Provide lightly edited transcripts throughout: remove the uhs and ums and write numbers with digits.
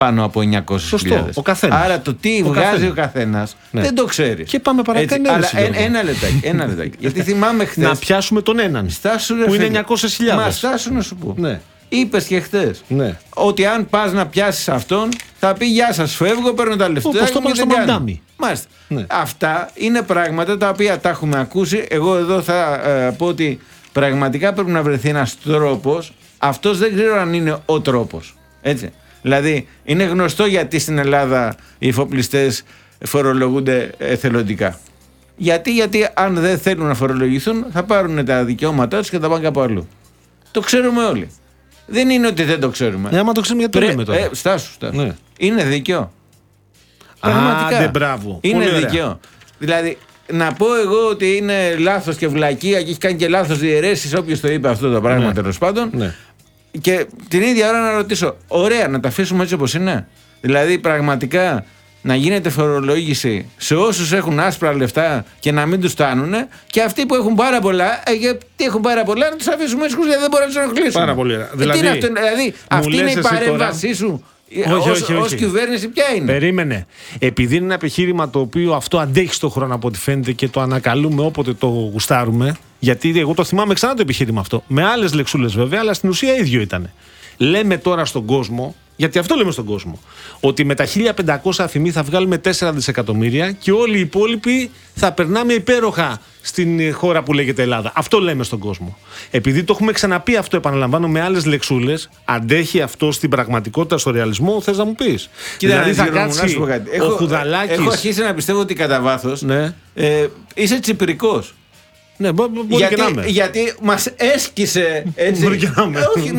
πάνω από 900.000. Σωστό, ο καθένας. Άρα το τι βγάζει ο καθένας δεν το ξέρει. Και πάμε παρακάτω. Αλλά ένα λεπτάκι. Γιατί θυμάμαι χθες. Να πιάσουμε τον έναν. Που είναι 900.000. Μα στάσου να σου πω. Ναι. Είπες και χθες ότι αν πας να πιάσεις αυτόν, θα πει γεια σας, φεύγω, παίρνω τα λεφτά. Όπως το είπα στο Μαντάμι. Μάλιστα. Αυτά είναι πράγματα τα οποία τα έχουμε ακούσει. Εγώ εδώ θα πω ότι πραγματικά πρέπει να βρεθεί ένας τρόπος. Αυτός δεν ξέρω αν είναι ο τρόπος. Έτσι. Δηλαδή, είναι γνωστό γιατί στην Ελλάδα οι εφοπλιστές φορολογούνται εθελοντικά. Γιατί αν δεν θέλουν να φορολογηθούν, θα πάρουν τα δικαιώματά τους και θα πάνε κάπου αλλού. Το ξέρουμε όλοι. Δεν είναι ότι δεν το ξέρουμε. Άμα το ξέρουμε, γιατί το λέμε τώρα. Στάσου. Ναι. Είναι δίκαιο. Πραγματικά. Μπράβο. Είναι δίκαιο. Δηλαδή, να πω εγώ ότι είναι λάθος και βλακεία και έχει κάνει και λάθος διαιρέσεις, όποιος το είπε αυτό το πράγμα, τέλος πάντων. Ναι. Και την ίδια ώρα να ρωτήσω, ωραία, να τα αφήσουμε έτσι όπως είναι. Δηλαδή, πραγματικά να γίνεται φορολόγηση σε όσους έχουν άσπρα λεφτά και να μην τους φτάνουν, και αυτοί που έχουν πάρα πολλά, γιατί έχουν πάρα πολλά, να τους αφήσουμε ήσυχους, γιατί δεν μπορούν να τους ενοχλήσουν. Πάρα πολύ ωραία. Δηλαδή, αυτή είναι η παρέμβασή σου. Ως κυβέρνηση, ποια είναι? Περίμενε. Επειδή είναι ένα επιχείρημα το οποίο αυτό αντέχει στον χρόνο από ό,τι φαίνεται και το ανακαλούμε όποτε το γουστάρουμε. Γιατί εγώ το θυμάμαι ξανά το επιχείρημα αυτό. Με άλλες λεξούλες βέβαια, αλλά στην ουσία ίδιο ήταν. Λέμε τώρα στον κόσμο, γιατί αυτό λέμε στον κόσμο, ότι με τα 1.500 αφημί θα βγάλουμε 4 δισεκατομμύρια και όλοι οι υπόλοιποι θα περνάμε υπέροχα στην χώρα που λέγεται Ελλάδα. Αυτό λέμε στον κόσμο. Επειδή το έχουμε ξαναπεί αυτό, επαναλαμβάνω, με άλλες λεξούλες, αντέχει αυτό στην πραγματικότητα, στο ρεαλισμό, θες να μου πεις? Δηλαδή θα κάτσει ο Χουδαλάκης. Έχω αρχίσει να πιστεύω ότι κατά βάθος είσαι τσιπρικός. Ναι, μπορεί και να είμαι. Γιατί μας έσκησε έτσι. Μπορεί και να είμαι. Όχι,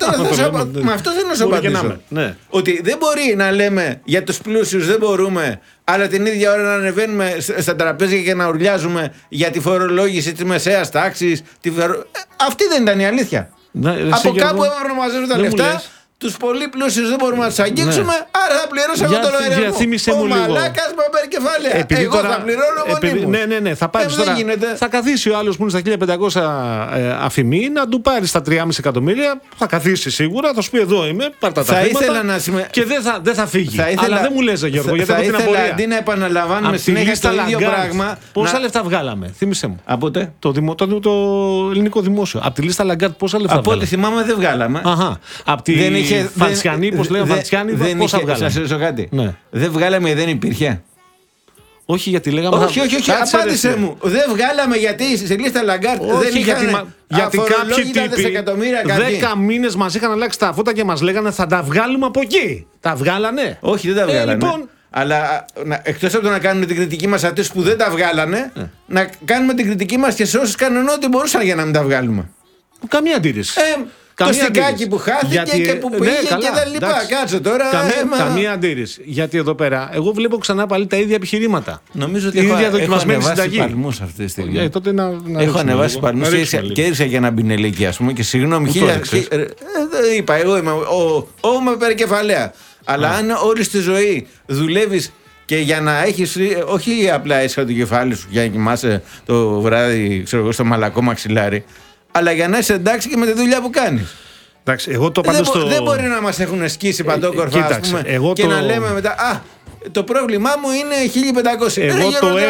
με αυτό θέλω να σου απαντήσω. Ναι. Ότι δεν μπορεί να λέμε για τους πλούσιους δεν μπορούμε, αλλά την ίδια ώρα να ανεβαίνουμε στα τραπέζια και να ουρλιάζουμε για τη φορολόγηση της μεσαίας τάξης. Αυτή δεν ήταν η αλήθεια. Από κάπου έπρεπε να μαζεύουν τα λεφτά. Τους πολύ πλούσιους δεν μπορούμε να τους αγγίξουμε, άρα θα πληρώσω εγώ το λογαριασμό. Ο μαλάκας με παίρνει κεφάλαια. Εγώ θα πληρώνω μονίμως. Ναι, θα πάρεις τώρα. Θα καθίσει ο άλλος που είναι στα 1.500 αφημί να του πάρει στα 3,5 εκατομμύρια. Θα καθίσει σίγουρα, θα σου πει εδώ είμαι, πάρ' τα χρήματα. Και δεν θα φύγει. Αλλά δεν μου λες, Γιώργο, γιατί θα ήθελα αντί να επαναλαμβάνουμε συνέχεια το ίδιο πράγμα. Πόσα λεφτά βγάλαμε, θύμισε μου. Από το ελληνικό δημόσιο. Από τη λίστα Λαγκάρτ πόσα λεφτά βγάλαμε? Από ό,τι θυμάμαι δεν βγάλαμε. Από τη Βαρτσιανή, πώς λέγαμε, Βαρτσιανή, πόσα βγάλαμε? Σας ρωτήσω κάτι. Δεν βγάλαμε, δεν υπήρχε. Όχι, γιατί λέγαμε. Όχι, απάντησε μου. Δεν βγάλαμε γιατί σε λίστα Λαγκάρτ δεν είχαν. Γιατί κάποιοι τύποι 10 μήνες μας είχαν αλλάξει τα φώτα και μας λέγανε θα τα βγάλουμε από εκεί. Τα βγάλανε? Όχι, δεν τα βγάλανε. Λοιπόν, αλλά εκτός από το να κάνουμε την κριτική μας αυτούς που δεν τα βγάλανε, να κάνουμε την κριτική μας και σε όσους κάνουν ό,τι μπορούσαν για να μην τα βγάλουμε. Καμία αντίρρηση. Το στικάκι που χάθηκε και που πήγε και τα λοιπά. Κάτσε τώρα. Καμία αντίρρηση. Γιατί εδώ πέρα εγώ βλέπω ξανά πάλι τα ίδια επιχειρήματα. Νομίζω ότι έχω ανεβάσει παλμούς αυτή τη στιγμή. Έχω ανεβάσει παλμούς και ήρθα για ένα μπινελίκι, ας πούμε, και συγγνώμη χίλια. Είπα, εγώ είμαι με περικεφαλαία. Αλλά αν όλη στη ζωή δουλεύεις και για να έχεις, όχι απλά έσχα το κεφάλι σου για να κοιμάσαι το βράδυ, ξέρω εγώ, στο μαλακό μαξιλάρι, αλλά για να είσαι εντάξει και με τη δουλειά που κάνεις. Εντάξει, εγώ το δεν μπορεί να μας έχουν σκίσει παντόκορφα, ας πούμε, και να λέμε μετά το πρόβλημά μου είναι 1.500. Εγώ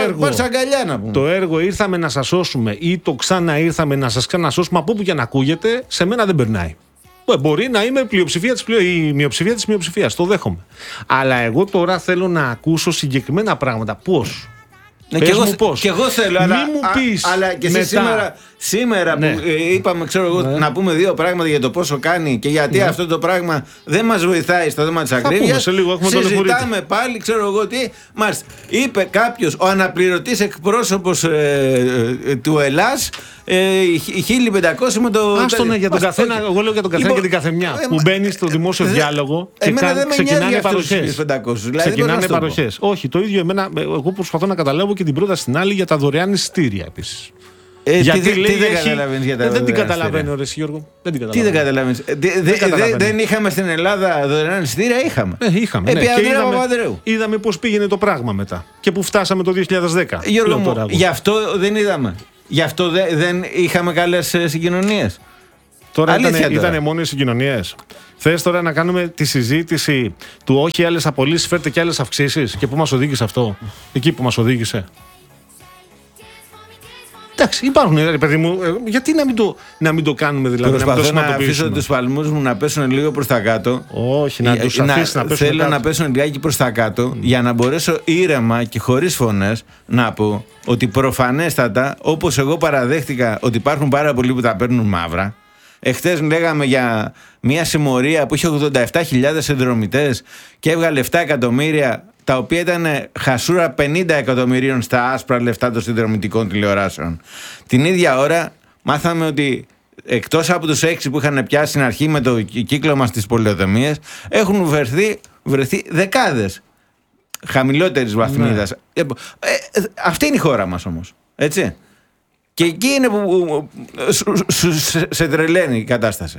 το έργο ήρθαμε να σας σώσουμε ή το ξανά ήρθαμε να σας ξανασώσουμε, από όπου και να ακούγεται, σε μένα δεν περνάει. Μπορεί να είμαι η μειοψηφία της μειοψηφίας, το δέχομαι. Αλλά εγώ τώρα θέλω να ακούσω συγκεκριμένα πράγματα. Πώς? Και εγώ θέλω, αλλά και εσύ σήμερα που είπαμε, ξέρω εγώ, να πούμε δύο πράγματα για το πόσο κάνει και γιατί αυτό το πράγμα δεν μας βοηθάει στο θέμα της ακρίβειας. Συζητάμε πάλι, ξέρω εγώ τι. Μας είπε κάποιος, ο αναπληρωτής εκπρόσωπος του Ελλάς, 1.500 με το. Άστονα για τον καθένα, εγώ λέω για τον καθένα και την καθεμιά. Που μπαίνει στο δημόσιο διάλογο και ξεκινάνε παροχές. Ξεκινάνε παροχές. Όχι, το ίδιο εμένα. Εγώ προσπαθώ να καταλάβω και την πρόταση στην άλλη για τα δωρεάν εισιτήρια επίσης. Γιατί δεν καταλαβαίνεις για τα δεν την καταλαβαίνω, ρε Γιώργο. Τι δεν καταλαβαίνεις? Δεν είχαμε στην Ελλάδα δωρεάν εισιτήρια? Είχαμε. Επί Ανδρέα Παπανδρέου. Είδαμε πώς πήγαινε το πράγμα μετά και που φτάσαμε το 2010. Γιώργο μου, γι' αυτό δεν είδαμε. Γι' αυτό δεν είχαμε καλές συγκοινωνίες. Τώρα ήταν μόνο οι συγκοινωνίες. Θες τώρα να κάνουμε τη συζήτηση του όχι άλλες απολύσεις, φέρτε και άλλες αυξήσεις? Και πού μας οδήγησε αυτό? Εκεί που μας οδήγησε. Εντάξει, υπάρχουν, ρε παιδί μου, γιατί να μην το κάνουμε δηλαδή? Προσπαθώ να αφήσω τους παλμούς μου να πέσουν λίγο προς τα κάτω. Όχι, να τους αφήσεις να πέσουν. Θέλω να πέσουν λιγάκι προς τα κάτω για να μπορέσω ήρεμα και χωρίς φωνές να πω ότι προφανέστατα, όπως εγώ παραδέχτηκα ότι υπάρχουν πάρα πολλοί που τα παίρνουν μαύρα. Εχθές λέγαμε για μια συμμορία που είχε 87.000 συνδρομητές και έβγαλε 7 εκατομμύρια, τα οποία ήταν χασούρα 50 εκατομμυρίων στα άσπρα λεφτά των συνδρομητικών τηλεοράσεων. Την ίδια ώρα μάθαμε ότι εκτός από τους 6 που είχαν πιάσει στην αρχή με το κύκλωμα στις πολεοδομίες, έχουν βρεθεί δεκάδες χαμηλότερης βαθμίδας. Ναι. Αυτή είναι η χώρα μας όμως, έτσι. Και εκεί είναι που σε τρελαίνει η κατάσταση.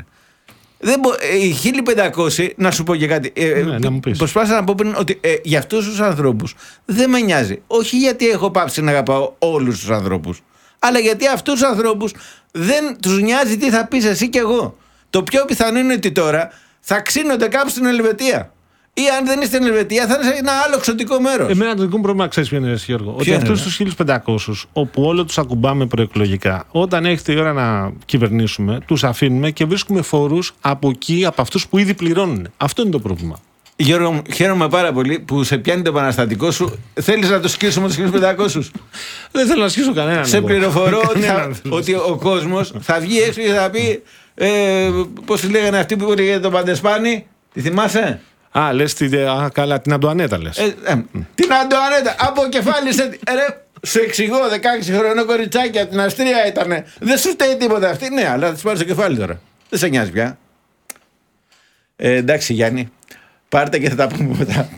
Οι 1500, να σου πω και κάτι. Προσπάθησα να πω πριν ότι για αυτούς τους ανθρώπους δεν με νοιάζει. Όχι γιατί έχω πάψει να αγαπάω όλους τους ανθρώπους, αλλά γιατί αυτούς τους ανθρώπους δεν τους νοιάζει τι θα πεις εσύ και εγώ. Το πιο πιθανό είναι ότι τώρα θα ξύνονται κάπου στην Ελβετία. Ή αν δεν είστε στην Ελβετία, θα είναι σε ένα άλλο εξωτικό μέρος. Εμένα το δικό μου πρόβλημα, ξέρεις ποιο είναι, Γιώργο? Ότι αυτούς τους 1500, όπου όλο τους ακουμπάμε προεκλογικά, όταν έχετε η ώρα να κυβερνήσουμε, τους αφήνουμε και βρίσκουμε φόρους από εκεί, από αυτούς που ήδη πληρώνουν. Αυτό είναι το πρόβλημα. Γιώργο, χαίρομαι πάρα πολύ που σε πιάνει το επαναστατικό σου. Θέλεις να το σκίσουμε τους 1500? Δεν θέλω να σκίσω κανέναν. Σε πληροφορώ ότι ο κόσμος θα βγει έξω και θα πει πώς λέγανε αυτοί που έλεγε το Παντεσπάνι, τη θυμάσαι? Λες καλά, την Αντουανέτα λες. Την Αντουανέτα, από κεφάλι σου εξηγώ, 16 χρονό κοριτσάκι από την Αυστρία ήτανε. Δεν σου φταίει τίποτα αυτή, ναι, αλλά θα της πάρει στο κεφάλι τώρα. Δεν σε νοιάζει πια. Εντάξει Γιάννη, πάρτε και θα τα πούμε μετά.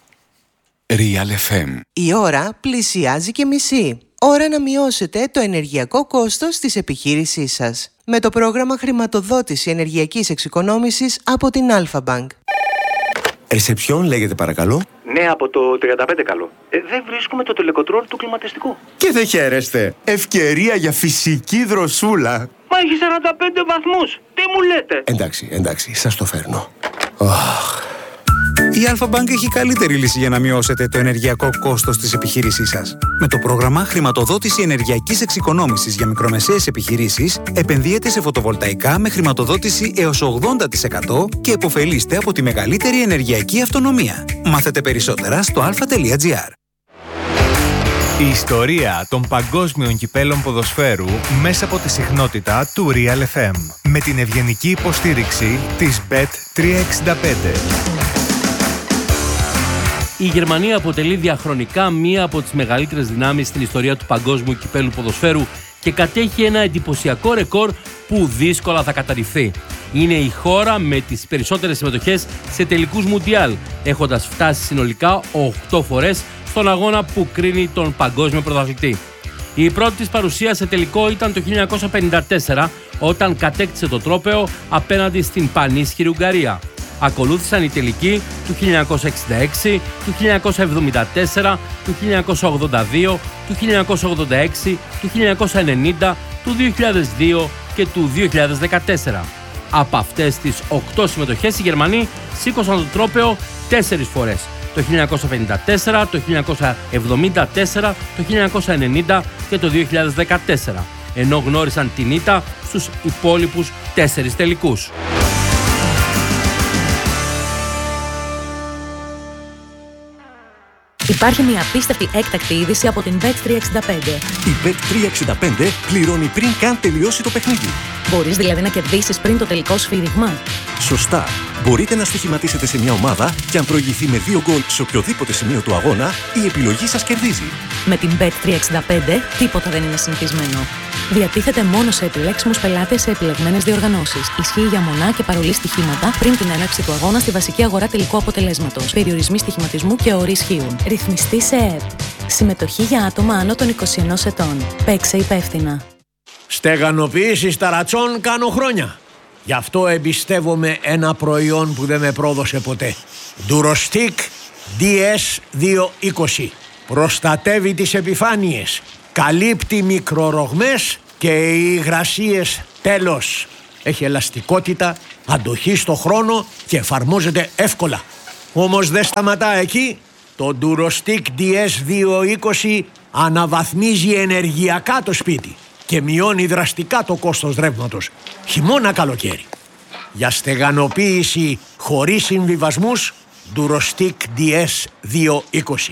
Real FM. Η ώρα πλησιάζει και μισή. Ώρα να μειώσετε το ενεργειακό κόστος της επιχείρησής σας. Με το πρόγραμμα χρηματοδότηση ενεργειακής εξοικονόμησης από την Alpha Bank. Ρεσεψιόν λέγεται παρακαλώ. Ναι, από το 35 καλό. Δεν βρίσκουμε το τελεκοτρόλ του κλιματιστικού. Και δεν χαίρεστε. Ευκαιρία για φυσική δροσούλα. Μα έχει 45 βαθμούς. Τι μου λέτε? Εντάξει, σας το φέρνω. Η Alpha Bank έχει καλύτερη λύση για να μειώσετε το ενεργειακό κόστος της επιχείρησής σας. Με το πρόγραμμα χρηματοδότηση ενεργειακής εξοικονόμησης για μικρομεσαίες επιχειρήσεις, επενδύετε σε φωτοβολταϊκά με χρηματοδότηση έως 80% και επωφελείστε από τη μεγαλύτερη ενεργειακή αυτονομία. Μάθετε περισσότερα στο alpha.gr. Η ιστορία των παγκόσμιων κυπέλων ποδοσφαίρου μέσα από τη συχνότητα του Real FM. Με την ευγενική υποστήριξη της Bet365. Η Γερμανία αποτελεί διαχρονικά μία από τις μεγαλύτερες δυνάμεις στην ιστορία του παγκόσμιου κυπέλου ποδοσφαίρου και κατέχει ένα εντυπωσιακό ρεκόρ που δύσκολα θα καταρριφθεί. Είναι η χώρα με τις περισσότερες συμμετοχές σε τελικούς Μουντιάλ, έχοντας φτάσει συνολικά 8 φορές στον αγώνα που κρίνει τον παγκόσμιο πρωταθλητή. Η πρώτη της παρουσία σε τελικό ήταν το 1954, όταν κατέκτησε το τρόπαιο απέναντι στην πανίσχυρη Ουγγαρία. Ακολούθησαν οι τελικοί του 1966, του 1974, του 1982, του 1986, του 1990, του 2002 και του 2014. Από αυτές τις 8 συμμετοχές οι Γερμανοί σήκωσαν το τρόπαιο 4 φορές. Το 1954, το 1974, το 1990 και το 2014, ενώ γνώρισαν την ήττα στους υπόλοιπους 4 τελικούς. Υπάρχει μια απίστευτη έκτακτη είδηση από την Bet365. Η Bet365 πληρώνει πριν καν τελειώσει το παιχνίδι. Μπορείς δηλαδή να κερδίσεις πριν το τελικό σφύριγμα. Σωστά. Μπορείτε να στοιχηματίσετε σε μια ομάδα και αν προηγηθεί με 2 γκολ σε οποιοδήποτε σημείο του αγώνα, η επιλογή σας κερδίζει. Με την Bet365 τίποτα δεν είναι συνηθισμένο. Διατίθεται μόνο σε επιλέξιμους πελάτες σε επιλεγμένες διοργανώσεις. Ισχύει για μονά και παρολί στοιχήματα πριν την έναρξη του αγώνα στη βασική αγορά τελικού αποτελέσματος. Περιορισμοί στοιχηματισμού και όροι ισχύουν. Ρυθμιστή σε ΕΕΠ. Συμμετοχή για άτομα άνω των 21 ετών. Παίξε υπεύθυνα. Στεγανοποίηση ταρατσών κάνω χρόνια. Γι' αυτό εμπιστεύομαι ένα προϊόν που δεν με πρόδωσε ποτέ. Durostic DS220. Προστατεύει τις επιφάνειες. Καλύπτει μικρορογμές και υγρασίες τέλος. έχει ελαστικότητα, αντοχή στο χρόνο και εφαρμόζεται εύκολα. Όμως δεν σταματά εκεί. Το Durostick DS220 αναβαθμίζει ενεργειακά το σπίτι και μειώνει δραστικά το κόστος ρεύματος, χειμώνα καλοκαίρι. Για στεγανοποίηση χωρίς συμβιβασμούς, Durostick DS220.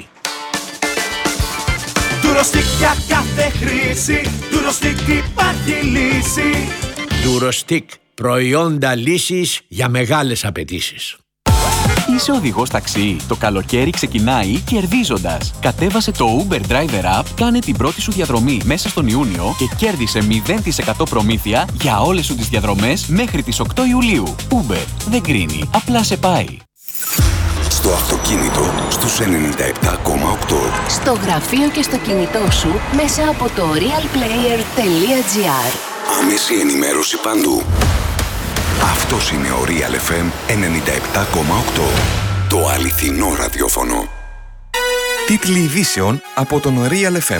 Durostick για κάθε χρήση, Durostick υπάρχει λύση. Durostick, προϊόντα λύσης για μεγάλες απαιτήσεις. Είσαι οδηγός ταξί. Το καλοκαίρι ξεκινάει κερδίζοντας. Κατέβασε το Uber Driver App, κάνε την πρώτη σου διαδρομή μέσα στον Ιούνιο και κέρδισε 0% προμήθεια για όλες σου τις διαδρομές μέχρι τις 8 Ιουλίου. Uber δεν κρίνει, απλά σε πάει. Στο αυτοκίνητο στους 97,8. Στο γραφείο και στο κινητό σου μέσα από το realplayer.gr. Άμεση ενημέρωση παντού. Αυτός είναι ο Real FM 97,8. Το αληθινό ραδιόφωνο. Τίτλοι ειδήσεων από τον Real FM.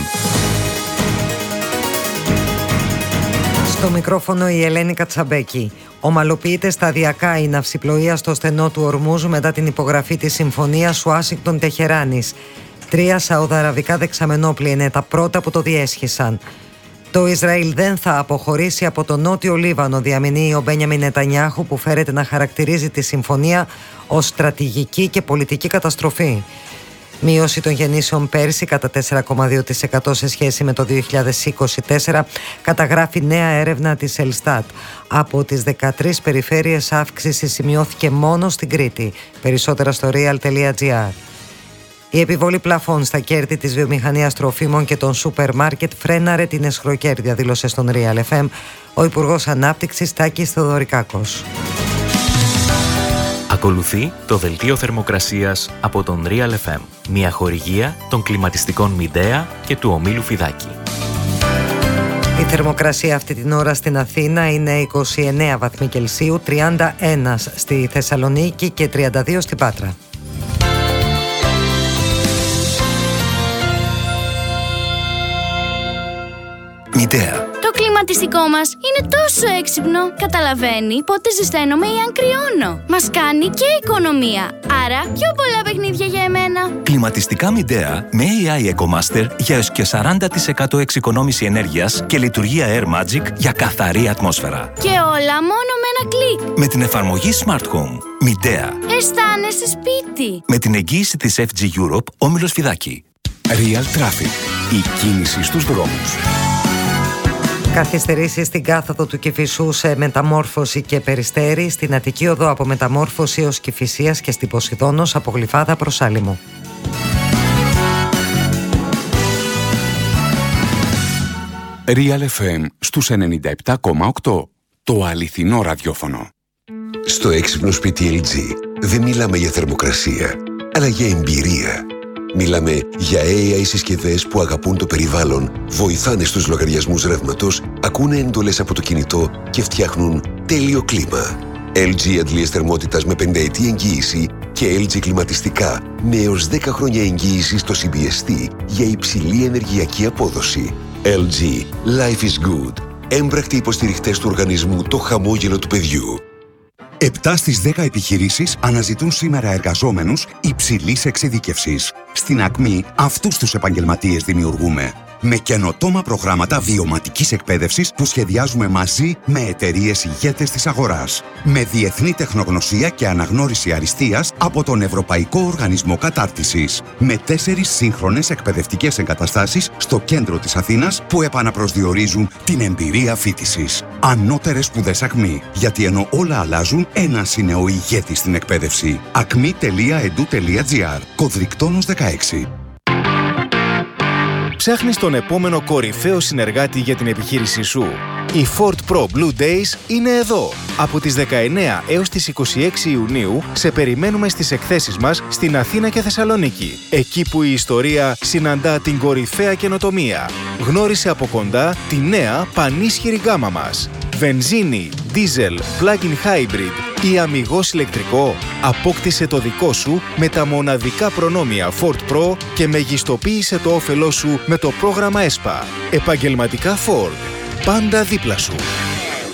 Στο μικρόφωνο η Ελένη Κατσαμπέκη. Ομαλοποιείται σταδιακά η ναυσιπλοεία στο στενό του Ορμούζ μετά την υπογραφή της συμφωνίας Ουάσιγκτον-Τεχεράνης. 3 σαουδαραβικά δεξαμενόπλια είναι τα πρώτα που το διέσχισαν. Το Ισραήλ δεν θα αποχωρήσει από το νότιο Λίβανο, διαμηνύει ο Μπένιαμιν Νετανιάχου, που φέρεται να χαρακτηρίζει τη συμφωνία ως στρατηγική και πολιτική καταστροφή. Μείωση των γεννήσεων πέρσι κατά 4,2% σε σχέση με το 2024, καταγράφει νέα έρευνα της Ελστάτ. Από τις 13 περιφέρειες αύξηση σημειώθηκε μόνο στην Κρήτη. Περισσότερα στο real.gr. Η επιβολή πλαφών στα κέρδη της βιομηχανίας τροφίμων και των σούπερ μάρκετ φρέναρε την εσχροκέρδεια, δήλωσε στον Real FM ο Υπουργός Ανάπτυξης Τάκης Θεοδωρικάκος. Ακολουθεί το δελτίο θερμοκρασίας από τον Real FM, μια χορηγία των κλιματιστικών Μιντέα και του ομίλου Φιδάκη. Η θερμοκρασία αυτή την ώρα στην Αθήνα είναι 29 βαθμοί Κελσίου, 31 στη Θεσσαλονίκη και 32 στην Πάτρα. Μιντέα. Το κλιματιστικό μας είναι τόσο έξυπνο. Καταλαβαίνει πότε ζεσταίνομαι ή αν κρυώνω. Μας κάνει και οικονομία. Άρα πιο πολλά παιχνίδια για εμένα. Κλιματιστικά Μιντέα με AI EcoMaster για έως και 40% εξοικονόμηση ενέργειας και λειτουργία Air Magic για καθαρή ατμόσφαιρα. Και όλα μόνο με ένα κλικ. Με την εφαρμογή Smart Home. Μιντέα. Αισθάνεσαι σπίτι. Με την εγγύηση της FG Europe, όμιλος Φιδάκη. Real Traffic. Η κίνηση στους δρόμους. Καθυστερήσεις στην κάθοδο του Κηφισού σε Μεταμόρφωση και Περιστέρι, στην Αττική Οδό από Μεταμόρφωση ως Κηφισίας και στην Ποσειδώνος από Γλυφάδα προς Άλυμο. Real FM στους 97,8. Το αληθινό ραδιόφωνο. Στο έξυπνο σπίτι LG δεν μιλάμε για θερμοκρασία, αλλά για εμπειρία. Μιλάμε για AI συσκευές που αγαπούν το περιβάλλον, βοηθάνε στους λογαριασμούς ρεύματος, ακούνε εντολές από το κινητό και φτιάχνουν τέλειο κλίμα. LG αντλίες θερμότητας με 5ετή εγγύηση και LG κλιματιστικά με έως 10 χρόνια εγγύηση στο CBST για υψηλή ενεργειακή απόδοση. LG. Life is good. Έμπρακτοι υποστηριχτές του οργανισμού Το Χαμόγελο του Παιδιού. 7 στις 10 επιχειρήσεις αναζητούν σήμερα εργαζόμενους υψηλής εξειδίκευσης. Στην Ακμή αυτούς τους επαγγελματίες δημιουργούμε. Με καινοτόμα προγράμματα βιωματικής εκπαίδευσης που σχεδιάζουμε μαζί με εταιρείες ηγέτες της αγοράς. Με διεθνή τεχνογνωσία και αναγνώριση αριστείας από τον Ευρωπαϊκό Οργανισμό Κατάρτισης. Με 4 σύγχρονες εκπαιδευτικές εγκαταστάσεις στο κέντρο της Αθήνας που επαναπροσδιορίζουν την εμπειρία φοιτησης. Ανώτερες σπουδές Ακμή. Γιατί ενώ όλα αλλάζουν, ένας είναι ο ηγέτης στην εκπαίδευση. acmi.edu.gr. Κωδρικτόνος 16. Ψάχνεις τον επόμενο κορυφαίο συνεργάτη για την επιχείρησή σου. Οι Ford Pro Blue Days είναι εδώ. Από τις 19 έως τις 26 Ιουνίου σε περιμένουμε στις εκθέσεις μας στην Αθήνα και Θεσσαλονίκη. Εκεί που η ιστορία συναντά την κορυφαία καινοτομία. Γνώρισε από κοντά τη νέα πανίσχυρη γκάμα μας. Βενζίνη, diesel, plug-in hybrid ή αμιγώς ηλεκτρικό. Απόκτησε το δικό σου με τα μοναδικά προνόμια Ford Pro και μεγιστοποίησε το όφελό σου με το πρόγραμμα ΕΣΠΑ. Επαγγελματικά Ford. Πάντα δίπλα σου.